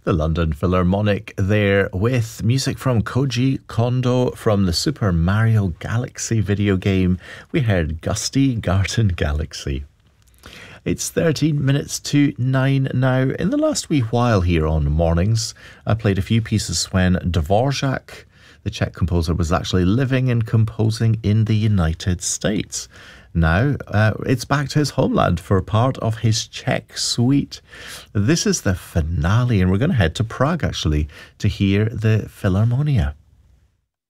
The London Philharmonic there with music from Koji Kondo from the Super Mario Galaxy video game. We heard Gusty Garden Galaxy. It's 13 minutes to 9 now. In the last wee while here on Mornings, I played a few pieces when Dvorak, the Czech composer, was actually living and composing in the United States. Now, it's back to his homeland for part of his Czech suite. This is the finale, and we're going to head to Prague, actually, to hear the Philharmonia.